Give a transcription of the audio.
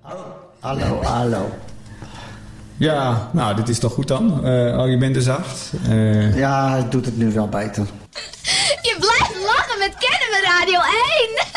Hallo. Ja, nou, dit is toch goed dan? Je bent er zacht. Ja, hij doet het nu wel beter. Je blijft lachen met Kennen met Radio 1.